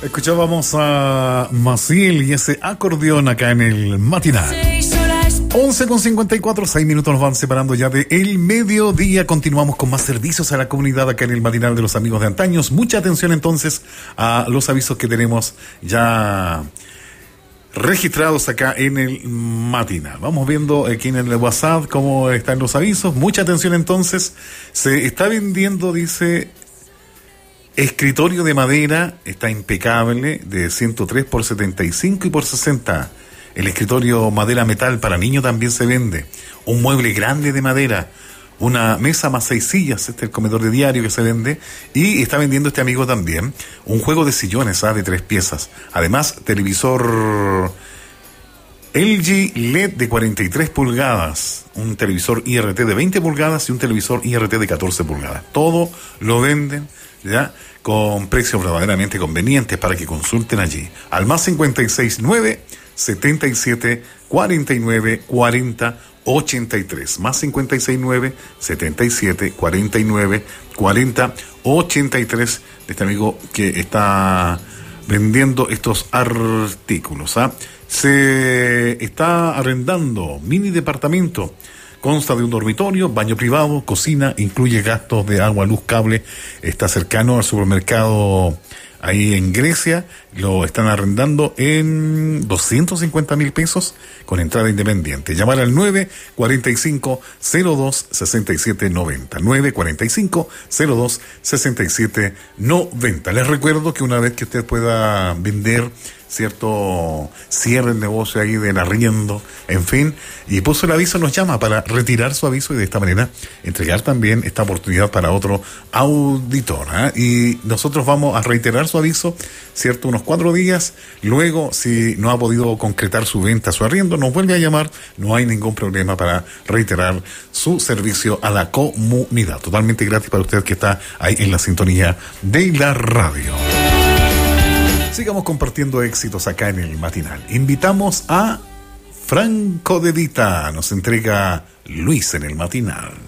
Escuchábamos a Maciel y ese acordeón acá en el matinal. 11:54, 6 minutos nos van separando ya de el mediodía. Continuamos con más servicios a la comunidad acá en el matinal de los amigos de antaños. Mucha atención entonces a los avisos que tenemos ya registrados acá en el matinal. Vamos viendo aquí en el WhatsApp cómo están los avisos. Mucha atención entonces. Se está vendiendo, dice, escritorio de madera, está impecable, de 103 por 75 y por 60. El escritorio madera metal para niños también se vende. Un mueble grande de madera, una mesa más 6 sillas, este es el comedor de diario que se vende. Y está vendiendo este amigo también un juego de sillones de 3 piezas. Además, televisor LG LED de 43 pulgadas, un televisor IRT de 20 pulgadas y un televisor IRT de 14 pulgadas. Todo lo venden ya con precios verdaderamente convenientes para que consulten allí. Al más 569 77 49 40 83, más 569 77 49 40 83 de este amigo que está vendiendo estos artículos. Se está arrendando mini departamento. Consta de un dormitorio, baño privado, cocina, incluye gastos de agua, luz, cable. Está cercano al supermercado ahí en Grecia. Lo están arrendando en 250.000 pesos con entrada independiente. Llamar al 945-02-6790. 945-02-6790. Les recuerdo que una vez que usted pueda vender, ¿cierto?, cierre el negocio ahí del arriendo, en fin, y puso el aviso, nos llama para retirar su aviso y de esta manera entregar también esta oportunidad para otro auditor. Y nosotros vamos a reiterar su aviso, ¿cierto?, unos 4 días. Luego, si no ha podido concretar su venta, su arriendo, nos vuelve a llamar. No hay ningún problema para reiterar su servicio a la comunidad. Totalmente gratis para usted que está ahí en la sintonía de la radio. Sigamos compartiendo éxitos acá en el matinal. Invitamos a Franco De Vita. Nos entrega Luis en el matinal.